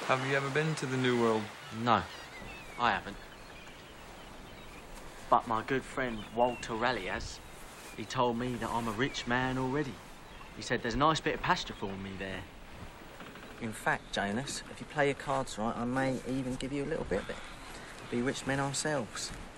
Have you ever been to the New World? No, I haven't. But my good friend Walter Raleigh has. He told me that I'm a rich man already. He said there's a nice bit of pasture for me there. In fact, Janus, if you play your cards right, I may even give you a little bit of it. Be rich men ourselves.